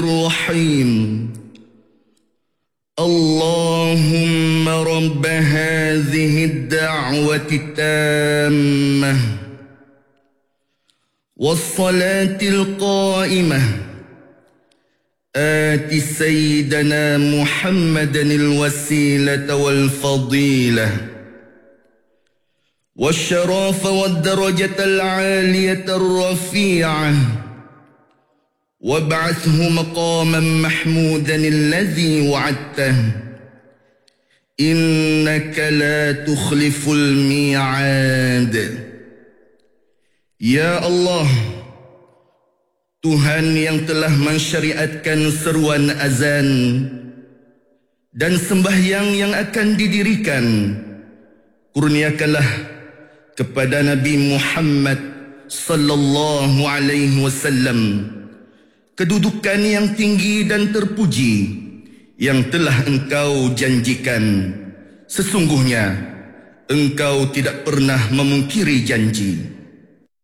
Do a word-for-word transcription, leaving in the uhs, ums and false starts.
الرحيم اللهم رب هذه الدعوة التامة والصلاة القائمة آت سيدنا محمدا الوسيلة والفضيلة والشرف والدرجة العالية الرفيعة وابعثه مقاما محمودا الذي وعدته إنك لا تخلف الميعاد. Ya Allah, Tuhan yang telah mensyariatkan seruan azan dan sembahyang yang akan didirikan, kurniakanlah kepada Nabi Muhammad sallallahu alaihi wasallam kedudukan yang tinggi dan terpuji yang telah Engkau janjikan. Sesungguhnya Engkau tidak pernah memungkiri janji.